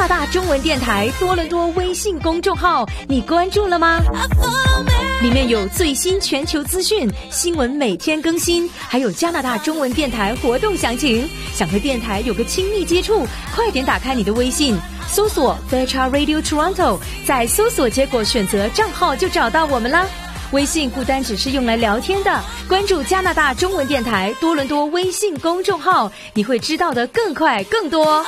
大中文电台多伦多微信公众号，你关注了吗？里面有最新全球资讯，新闻每天更新，还有加拿大中文电台活动详情。想和电台有个亲密接触，快点打开你的微信，搜索 Fairchild Radio Toronto， 在搜索结果选择账号就找到我们啦。微信不单只是用来聊天的，关注加拿大中文电台多伦多微信公众号，你会知道的更快更多。